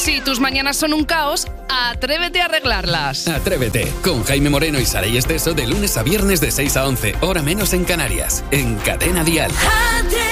Si tus mañanas son un caos, atrévete a arreglarlas. Atrévete, con Jaime Moreno y Saray Esteso de lunes a viernes de 6 a 11, hora menos en Canarias, en Cadena Dial. Atrévete.